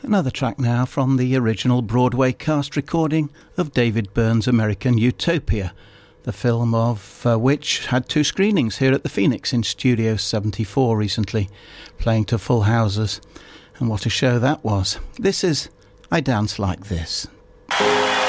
Another track now from the original Broadway cast recording of David Byrne's American Utopia, the film of which had 2 screenings here at the Phoenix in Studio 74 recently, playing to full houses. And what a show that was. This is I Dance Like This.